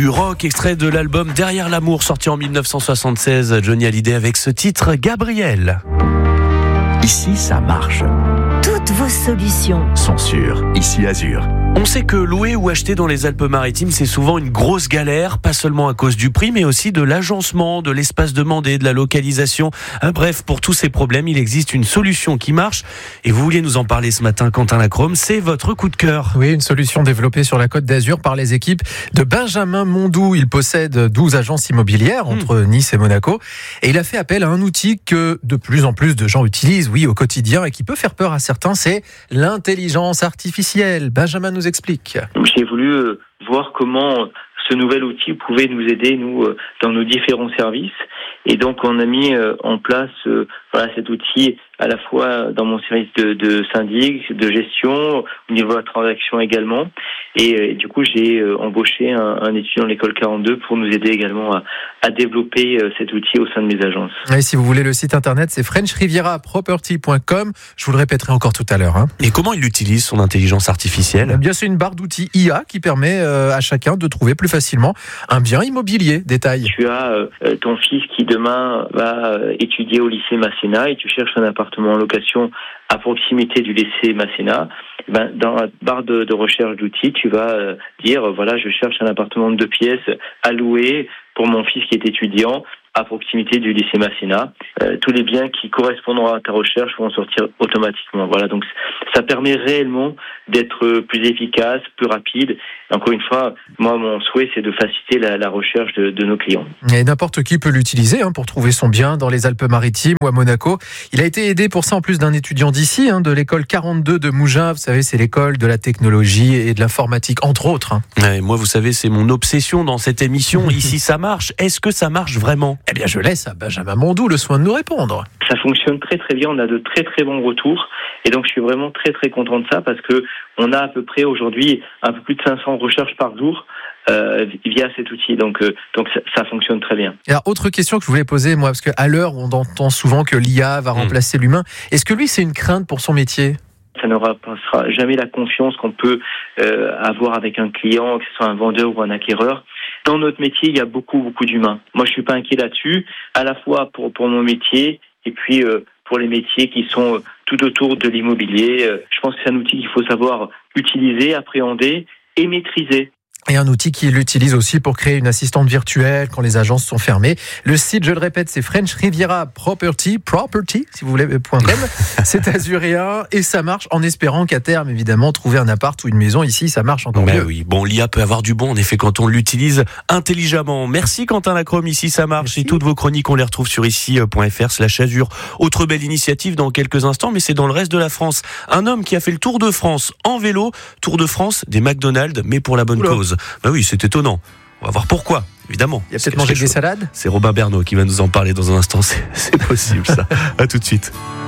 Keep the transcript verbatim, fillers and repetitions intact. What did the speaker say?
Du rock, extrait de l'album Derrière l'amour, sorti en dix-neuf cent soixante-seize. Johnny Hallyday avec ce titre, Gabriel. Ici, ça marche. Toutes vos solutions Sont sûres. Ici, Azur. On sait que louer ou acheter dans les Alpes-Maritimes, c'est souvent une grosse galère, pas seulement à cause du prix, mais aussi de l'agencement, de l'espace demandé, de la localisation. Bref, pour tous ces problèmes, il existe une solution qui marche. Et vous vouliez nous en parler ce matin, Quentin Lacrome, c'est votre coup de cœur. Oui, une solution développée sur la Côte d'Azur par les équipes de Benjamin Mondou. Il possède douze agences immobilières entre mmh. Nice et Monaco. Et il a fait appel à un outil que de plus en plus de gens utilisent, oui, au quotidien, et qui peut faire peur à certains, c'est l'intelligence artificielle. Benjamin nous explique. J'ai voulu voir comment ce nouvel outil pouvait nous aider, nous, dans nos différents services. Et donc, on a mis en place voilà, cet outil à la fois dans mon service de, de syndic, de gestion, au niveau de la transaction également. Et, et du coup, j'ai embauché un, un étudiant de l'école quarante-deux pour nous aider également à, à développer cet outil au sein de mes agences. Et si vous voulez le site internet, c'est french riviera property point com. Je vous le répéterai encore tout à l'heure. Hein. Et comment il utilise son intelligence artificielle ? Eh bien, c'est une barre d'outils I A qui permet euh, à chacun de trouver plus facilement un bien immobilier. Détail. Tu as euh, ton fils qui demain va étudier au lycée Masséna et tu cherches un appartement en location à proximité du lycée Masséna. Ben, dans la barre de, de recherche d'outils, tu vas euh, dire, voilà, je cherche un appartement de deux pièces à louer pour mon fils qui est étudiant à proximité du lycée Masséna. Euh, tous les biens qui correspondront à ta recherche vont sortir automatiquement. Voilà, donc ça permet réellement d'être plus efficace, plus rapide. Encore une fois, moi, mon souhait, c'est de faciliter la, la recherche de, de nos clients. Et n'importe qui peut l'utiliser hein, pour trouver son bien dans les Alpes-Maritimes ou à Monaco. Il a été aidé pour ça en plus d'un étudiant d'ici, hein, de l'école quarante-deux de Mougins. Vous savez, c'est l'école de la technologie et de l'informatique, entre autres. Hein. Ouais, moi, vous savez, c'est mon obsession dans cette émission. Ici, ça marche. Est-ce que ça marche vraiment ? Eh bien, je laisse à Benjamin Mondou le soin de nous répondre. Ça fonctionne très très bien, on a de très très bons retours et donc je suis vraiment très très content de ça parce que on a à peu près aujourd'hui un peu plus de cinq cents recherches par jour euh, via cet outil, donc euh, donc ça, ça fonctionne très bien. Et alors, autre question que je voulais poser moi, parce qu'à l'heure où on entend souvent que l'I A va remplacer mmh. l'humain, est-ce que lui c'est une crainte pour son métier ? Ça ne remplacera jamais la confiance qu'on peut euh, avoir avec un client, que ce soit un vendeur ou un acquéreur. Dans notre métier, il y a beaucoup, beaucoup d'humains. Moi, je suis pas inquiet là-dessus, à la fois pour, pour mon métier et puis euh, pour les métiers qui sont euh, tout autour de l'immobilier. Euh, je pense que c'est un outil qu'il faut savoir utiliser, appréhender et maîtriser. Et un outil qu'il utilise aussi pour créer une assistante virtuelle quand les agences sont fermées. Le site, je le répète, c'est French Riviera Property, property, si vous voulez, .com. C'est azuréen et ça marche en espérant qu'à terme, évidemment, trouver un appart ou une maison ici, ça marche encore ben mieux. Oui, bon, l'I A peut avoir du bon, en effet, quand on l'utilise intelligemment. Merci Quentin Lacrome, ici ça marche. Merci. Et toutes vos chroniques, on les retrouve sur ici point f r slash azur. Autre belle initiative dans quelques instants, mais c'est dans le reste de la France. Un homme qui a fait le Tour de France en vélo, Tour de France des McDonald's, mais pour la bonne Oula. cause. Bah oui, c'est étonnant. On va voir pourquoi, évidemment. Il y a peut-être mangé des salades. C'est Robin Bernot qui va nous en parler dans un instant. C'est, c'est possible, ça. À tout de suite.